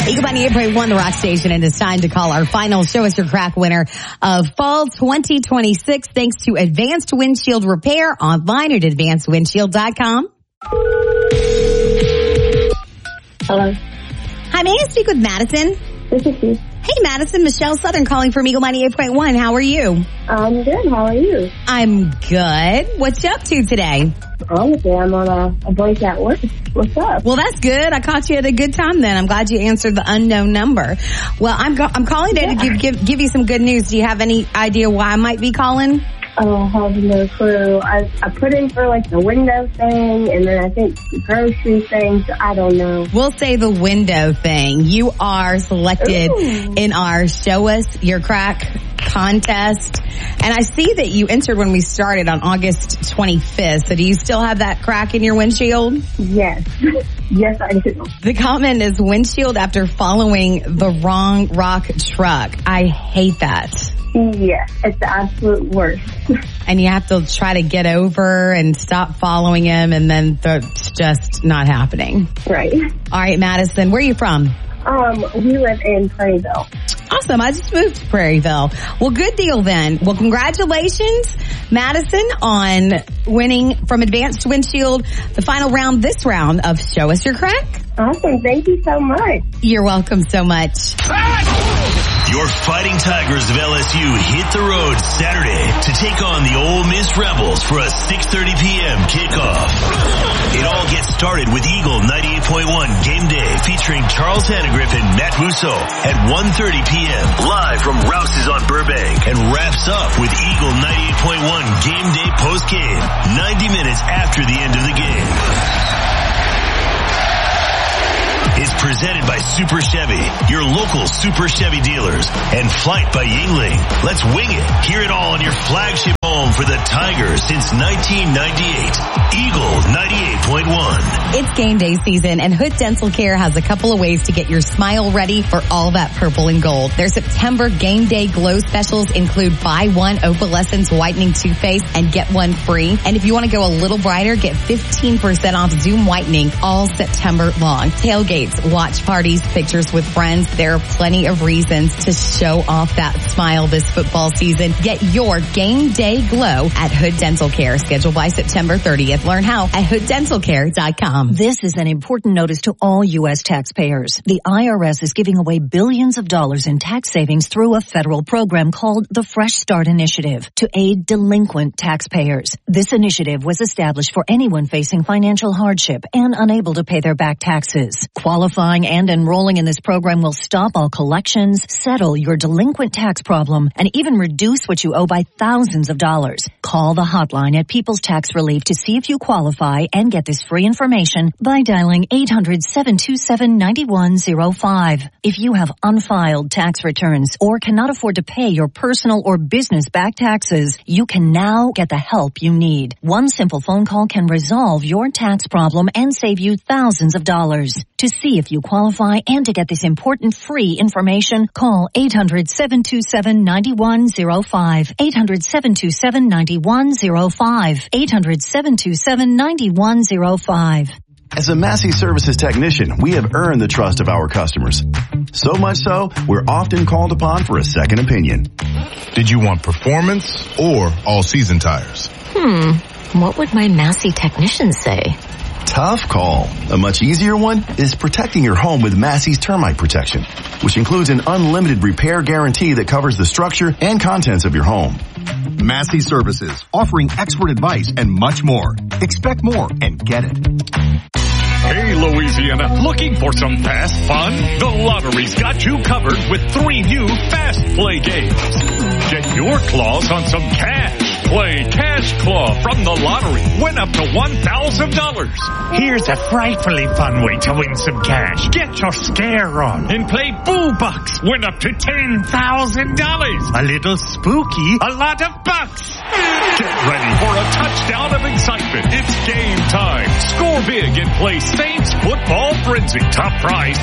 Eagle 98.1, the rock station, and it's time to call our final Show Us Your Crack winner of Fall 2026 thanks to Advanced Windshield Repair online at advancedwindshield.com. Hello. Hi, may I speak with Madison? This is Steve. Hey, Madison, Michelle Southern calling from Eagle 98.1. How are you? I'm good. How are you? I'm good. What you up to today? Honestly, I'm on a break at work. What's up? Well, that's good. I caught you at a good time then. I'm glad you answered the unknown number. Well, I'm calling today to give you some good news. Do you have any idea why I might be calling? I have no clue. I put in for like the window thing and then I think the grocery thing, so I don't know. We'll say the window thing. You are selected in our Show Us Your Crack contest. And I see that you entered when we started on August 25th. So do you still have that crack in your windshield? Yes. Yes, I do. The comment is windshield after following the wrong rock truck. I hate that. Yes, it's the absolute worst. And you have to try to get over and stop following him, and then it's just not happening. Right. All right, Madison, where are you from? We live in Prairieville. Awesome. I just moved to Prairieville. Well, good deal then. Well, congratulations, Madison, on winning from Advanced Windshield the final round, this round of Show Us Your Crack. Awesome. Thank you so much. You're welcome so much. Your Fighting Tigers of LSU hit the road Saturday to take on the Ole Miss Rebels for a 6:30 p.m. kickoff. It all gets started with Eagle 98.1 Game Day featuring Charles Hannegriff and Matt Musso at 1:30 p.m. live from Rouse's on Burbank, and wraps up with Eagle 98.1 Game Day post-game 90 minutes after the end of the game. It's presented by Super Chevy, your local Super Chevy dealers, and Flight by Yingling. Let's wing it. Hear it all on your flagship home for the Tigers since 1998. Eagle 98.1. It's game day season, and Hood Dental Care has a couple of ways to get your smile ready for all that purple and gold. Their September game day glow specials include buy one opalescence whitening toothpaste and get one free. And if you want to go a little brighter, get 15% off Zoom whitening all September long. Tailgates, watch parties, pictures with friends. There are plenty of reasons to show off that smile this football season. Get your game day glow at Hood Dental Care. Scheduled by September 30th. Learn how at hooddentalcare.com. This is an important notice to all U.S. taxpayers. The IRS is giving away billions of dollars in tax savings through a federal program called the Fresh Start Initiative to aid delinquent taxpayers. This initiative was established for anyone facing financial hardship and unable to pay their back taxes. Qualifying and enrolling in this program will stop all collections, settle your delinquent tax problem, and even reduce what you owe by thousands of dollars. Call the hotline at People's Tax Relief to see if you qualify and get this free information by dialing 800-727-9105. If you have unfiled tax returns or cannot afford to pay your personal or business back taxes, you can now get the help you need. One simple phone call can resolve your tax problem and save you thousands of dollars. To see if you qualify and to get this important free information, call 800-727-9105. 800-727-9105. 800-727-9105. As a Massey Services technician, we have earned the trust of our customers. So much so, we're often called upon for a second opinion. Did you want performance or all-season tires? What would my Massey technician say? Tough call. A much easier one is protecting your home with Massey's termite protection, which includes an unlimited repair guarantee that covers the structure and contents of your home. Massey Services, offering expert advice and much more. Expect more and get it. Hey, Louisiana, looking for some fast fun? The Lottery's got you covered with 3 new Fast Play games. Get your claws on some cash. Play Cash Claw from the Lottery. Win up to $1,000. Here's a frightfully fun way to win some cash. Get your scare on and play Boo Bucks. Win up to $10,000. A little spooky, a lot of bucks. Get ready for a touchdown of excitement. It's game time. Score big and play Saints Football Frenzy. Top prize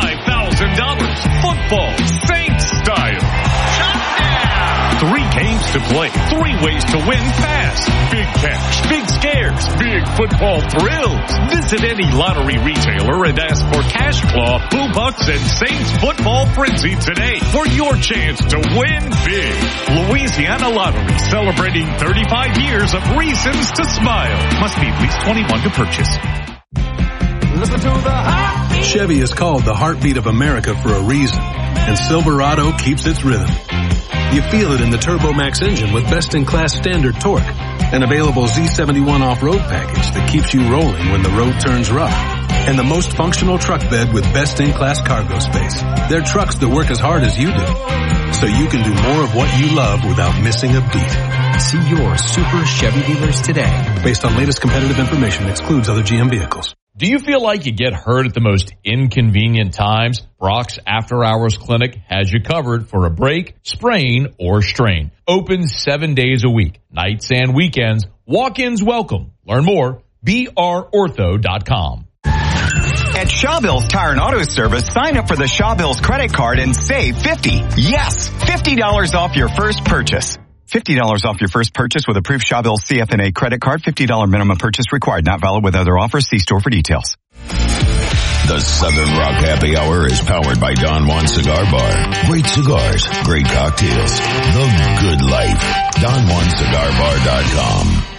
$25,000. Football Saints style. 3 games to play, 3 ways to win fast. Big cash, big scares, big football thrills. Visit any lottery retailer and ask for Cash Claw, Blue Bucks, and Saints Football Frenzy today for your chance to win big. Louisiana Lottery, celebrating 35 years of reasons to smile. Must be at least 21 to purchase. Listen to the heartbeat. Chevy is called the heartbeat of America for a reason, and Silverado keeps its rhythm. You feel it in the TurboMax engine with best-in-class standard torque, an available Z71 off-road package that keeps you rolling when the road turns rough, and the most functional truck bed with best-in-class cargo space. They're trucks that work as hard as you do, so you can do more of what you love without missing a beat. See your Super Chevy dealers today. Based on latest competitive information, excludes other GM vehicles. Do you feel like you get hurt at the most inconvenient times? Brock's After Hours Clinic has you covered for a break, sprain, or strain. Open 7 days a week, nights and weekends. Walk-ins welcome. Learn more, brortho.com. At Shawbills Tire and Auto Service, sign up for the Shawbills credit card and save $50. Yes, $50 off your first purchase. $50 off your first purchase with approved Shawbills CFNA credit card. $50 minimum purchase required. Not valid with other offers. See store for details. The Southern Rock Happy Hour is powered by Don Juan Cigar Bar. Great cigars, great cocktails, the good life. DonJuanCigarBar.com.